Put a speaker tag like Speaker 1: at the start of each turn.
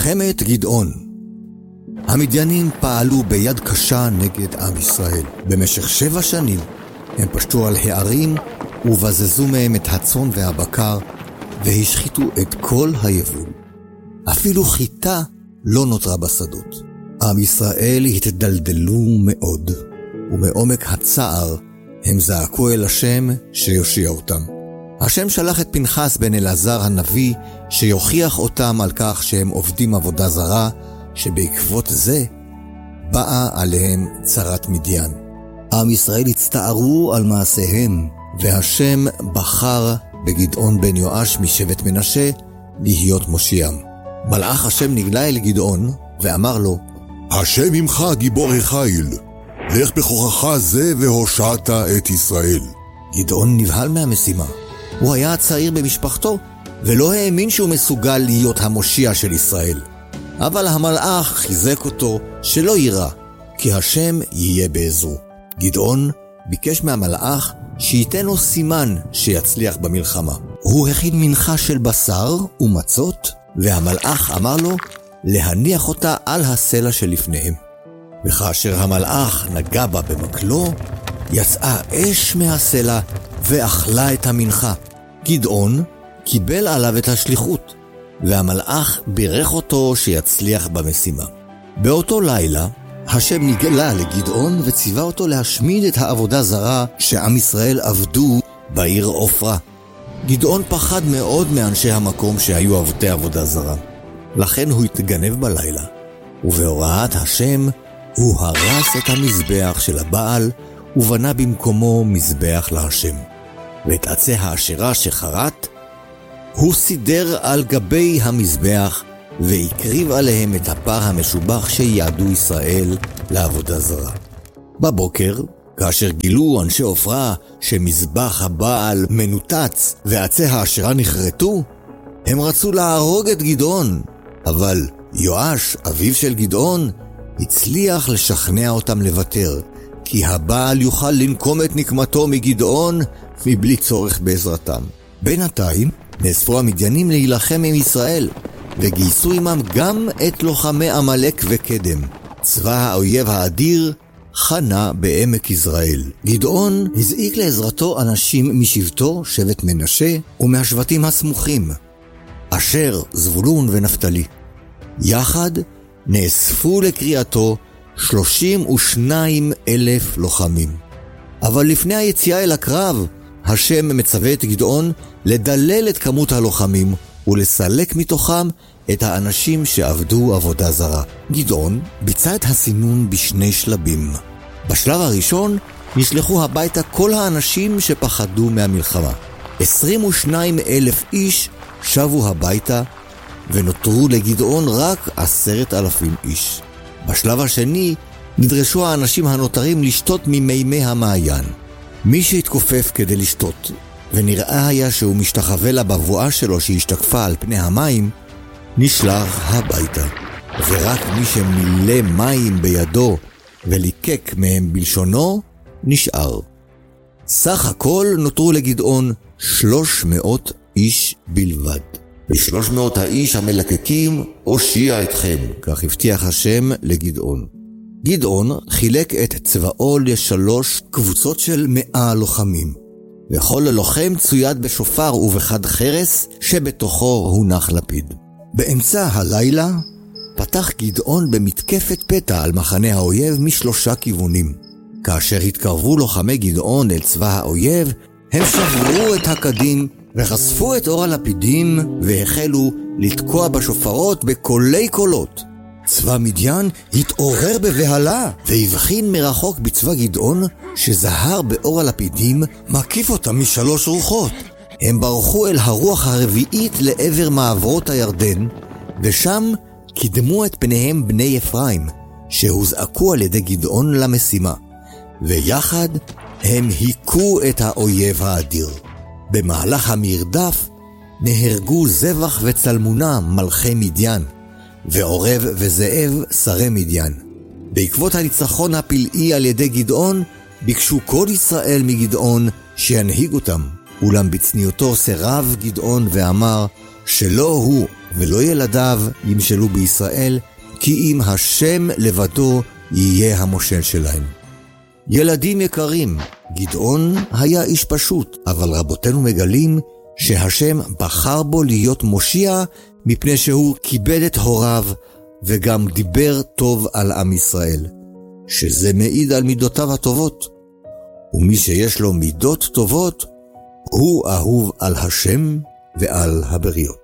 Speaker 1: מלחמת גדעון. המדיינים פעלו ביד קשה נגד עם ישראל. במשך 7 שנים הם פשטו על הערים ובזזו מהם את הצאן והבקר והשחיתו את כל היבול. אפילו חיטה לא נותרה בשדות. עם ישראל התדלדלו מאוד, ומעומק הצער הם זעקו אל השם שיושיע אותם. השם שלח את פנחס בן אלעזר הנביא שיוכיח אותם על כך שהם עובדים עבודה זרה, שבעקבות זה באה עליהם צרת מדיין. עם ישראל הצטערו על מעשיהם, והשם בחר בגדעון בן יואש משבט מנשה להיות מושיעם. מלאך השם נגלה אל גדעון ואמר לו,
Speaker 2: השם עמך גיבור החיל, לך בכוחך זה והושעת את ישראל.
Speaker 1: גדעון נבהל מהמשימה. הוא היה צעיר במשפחתו ולא האמין שהוא מסוגל להיות המושיע של ישראל. אבל המלאך חיזק אותו שלא יירא, כי השם יהיה בעזרו. גדעון ביקש מהמלאך שייתן לו סימן שיצליח במלחמה. הוא הכין מנחה של בשר ומצות, והמלאך אמר לו להניח אותה על הסלע שלפניהם. וכאשר המלאך נגע בה במקלו, יצאה אש מהסלע ואכלה את המנחה. גדעון קיבל עליו את השליחות, והמלאך בירך אותו שיצליח במשימה. באותו לילה השם נגלה לגדעון וציווה אותו להשמיד את העבודה זרה שעם ישראל עבדו בעיר עופרה. גדעון פחד מאוד מאנשי המקום שהיו עבדי עבודה זרה. לכן הוא התגנב בלילה, ובהוראת השם הוא הרס את המזבח של הבעל ובנה במקומו מזבח להשם. ואת עצי האשרה שחרט הוא סידר על גבי המזבח והקריב עליהם את הפר המשובח שיעדו ישראל לעבודה זרה. בבוקר, כאשר גילו אנשי עופרה שמזבח הבעל מנותץ ועצי האשרה נחרטו, הם רצו להרוג את גדעון, אבל יואש, אביו של גדעון, הצליח לשכנע אותם לוותר, כי הבעל יוכל לנקום את נקמתו מגדעון מבלי צורך בעזרתם. בינתיים נאספו המדיינים להילחם עם ישראל, וגייסו עמם גם את לוחמי עמלק וקדם. צבא האויב האדיר חנה בעמק יזרעאל. גדעון הזעיק לעזרתו אנשים משבטו, שבט מנשה, ומהשבטים הסמוכים, אשר, זבולון ונפתלי. יחד נאספו לקריאתו 32,000 לוחמים. אבל לפני היציאה אל הקרב, השם מצווה את גדעון לדלל את כמות הלוחמים ולסלק מתוכם את האנשים שעבדו עבודה זרה. גדעון ביצע את הסינון בשני שלבים. בשלב הראשון נשלחו הביתה כל האנשים שפחדו מהמלחמה. 22,000 איש שבו הביתה, ונותרו לגדעון רק 10,000 איש. בשלב השני נדרשו האנשים הנותרים לשתות ממימי המעיין. מי שהתכופף כדי לשתות ונראה היה שהוא משתחווה לבבואה שלו שהשתקפה על פני המים, נשלח הביתה. ורק מי שמילא מים בידו וליקק מהם בלשונו נשאר. סך הכל נותרו לגדעון 300 איש בלבד. ב300 האיש המלקקים הושיע אתכם, כך הבטיח השם לגדעון. גדעון חילק את צבאו ל3 קבוצות של 100 לוחמים, וכל לוחם צויד בשופר ובחד חרס שבתוכו הונח לפיד. באמצע הלילה פתח גדעון במתקפת פתע על מחנה האויב מ3 כיוונים. כאשר התקרבו לוחמי גדעון אל צבא האויב, הם שברו את הקדים וחשפו את אור הלפידים והחלו לתקוע בשופרות בקולי קולות. צבא מדיין התעורר בבהלה והבחין מרחוק בצבא גדעון שזהר באור הלפידים מקיף אותם מ3 רוחות. הם ברחו אל הרוח הרביעית לעבר מעברות הירדן, ושם קידמו את פניהם בני אפרים שהוזעקו על ידי גדעון למשימה, ויחד הם היכו את האויב האדיר. במהלך המרדף נהרגו זבח וצלמונה מלכי מדיין, ועורב וזאב שרי מדיין. בעקבות הניצחון הפלאי על ידי גדעון ביקשו כל ישראל מגדעון שינהיג אותם, אולם בצניעותו סירב גדעון ואמר, שלא הוא ולא ילדיו ימשלו בישראל, כי אם השם לבדו יהיה המושל שלהם. ילדים יקרים, גדעון היה איש פשוט, אבל רבותינו מגלים שהשם בחר בו להיות מושיע מפני שהוא כיבד את הוריו וגם דיבר טוב על עם ישראל, שזה מעיד על מידותיו הטובות. ומי שיש לו מידות טובות, הוא אהוב על השם ועל הבריות.